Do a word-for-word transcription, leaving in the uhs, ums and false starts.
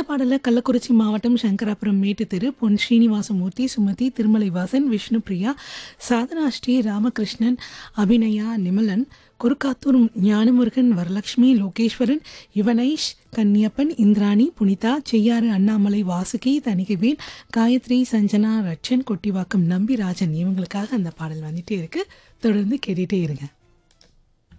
பாடல கள்ளக்குறிச்சி மாவட்டம் சங்கராபுரம் மேட்டுத்தெரு பொன் ஸ்ரீனிவாசமூர்த்தி, சுமதி, திருமலைவாசன், விஷ்ணுபிரியா, சாதனா ஸ்ரீ ராமகிருஷ்ணன், அபிநயா, நிமலன், குருக்காத்தூர் ஞானமுருகன், வரலட்சுமி, லோகேஸ்வரன், யுவனைஷ், கன்னியப்பன், இந்திராணி, புனிதா, செய்யாறு அண்ணாமலை, வாசுகி, தணிகைவேல், காயத்ரி, சஞ்சனா, ரட்சன், கொட்டிவாக்கம் நம்பிராஜன் இவங்களுக்காக அந்த பாடல் வந்துட்டே இருக்கு. தொடர்ந்து கேட்டுட்டே இருங்க.